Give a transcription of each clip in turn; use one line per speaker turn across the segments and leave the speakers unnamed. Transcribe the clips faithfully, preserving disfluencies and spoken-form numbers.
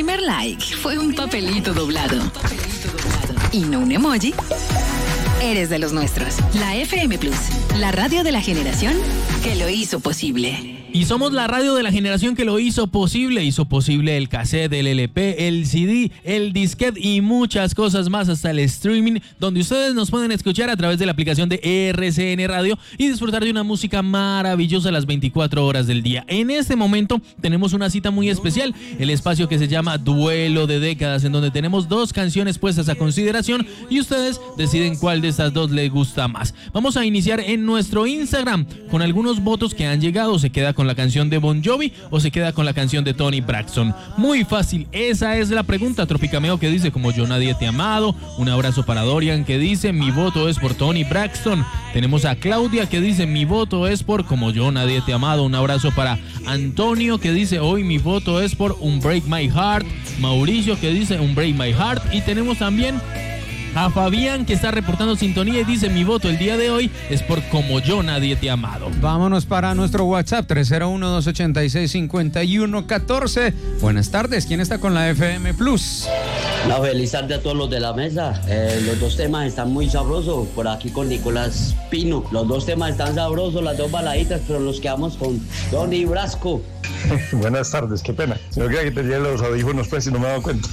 primer like fue un papelito doblado y no un emoji, eres de los nuestros. La F M Plus, la radio de la generación que lo hizo posible.
Y somos la radio de la generación que lo hizo posible. Hizo posible el cassette, el L P, el C D, el disquete y muchas cosas más, hasta el streaming, donde ustedes nos pueden escuchar a través de la aplicación de R C N Radio y disfrutar de una música maravillosa las veinticuatro horas del día. En este momento tenemos una cita muy especial, el espacio que se llama Duelo de Décadas, en donde tenemos dos canciones puestas a consideración y ustedes deciden cuál de estas dos les gusta más. Vamos a iniciar en nuestro Instagram con algunos votos que han llegado. Se queda con la canción de Bon Jovi o se queda con la canción de Toni Braxton. Muy fácil, esa es la pregunta. Tropicameo que dice Como yo nadie te ha amado. Un abrazo para Dorian que dice mi voto es por Toni Braxton. Tenemos a Claudia que dice mi voto es por Como yo nadie te ha amado. Un abrazo para Antonio que dice hoy mi voto es por Unbreak My Heart. Mauricio que dice Unbreak My Heart. Y tenemos también a Fabián que está reportando sintonía y dice mi voto el día de hoy es por Como yo nadie te ha amado.
Vámonos para nuestro WhatsApp tres cero uno, dos ocho seis, cinco uno uno cuatro. Buenas tardes, ¿quién está con la F M Plus?
No, feliz tarde a todos los de la mesa. Eh, los dos temas están muy sabrosos. Por aquí con Nicolás Pino. Los dos temas están sabrosos, las dos baladitas, pero nos quedamos con Toni Braxton.
Buenas tardes, qué pena. No creía que tenía los audífonos pues y no me he dado cuenta.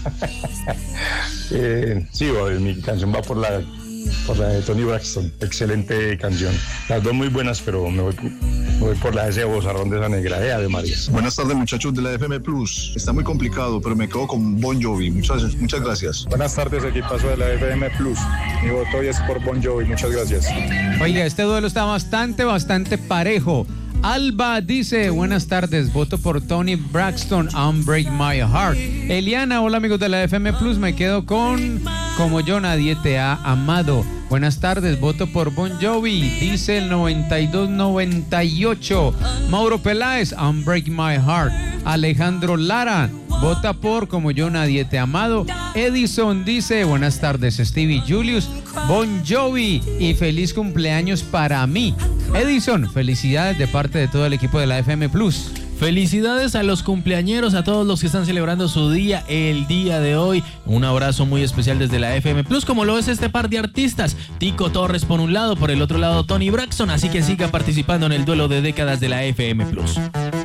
eh, sí, mi canción va por la, por la de Toni Braxton. Excelente canción. Las dos muy buenas, pero me voy, me voy por la de ese vozarrón de esa negra, eh, de María.
Buenas tardes, muchachos de la F M Plus. Está muy complicado, pero me quedo con Bon Jovi. Muchas, muchas gracias.
Buenas tardes, equipazo de la F M Plus. Mi voto hoy es por Bon Jovi. Muchas gracias.
Oiga, este duelo está bastante, bastante parejo. Alba dice, buenas tardes, voto por Toni Braxton, Unbreak My Heart. Eliana, hola amigos de la F M Plus, me quedo con Como yo nadie te ha amado. Buenas tardes, voto por Bon Jovi, dice el noventa y dos noventa y ocho. Mauro Peláez, Unbreak My Heart. Alejandro Lara, vota por Como yo nadie te ha amado. Edison dice, buenas tardes Stevie Julius, Bon Jovi y feliz cumpleaños para mí. Edison, felicidades de parte de todo el equipo de la F M Plus.
Felicidades a los cumpleañeros, a todos los que están celebrando su día el día de hoy. Un abrazo muy especial desde la F M Plus, como lo es este par de artistas. Tico Torres por un lado, por el otro lado Toni Braxton. Así que siga participando en el duelo de décadas de la F M Plus.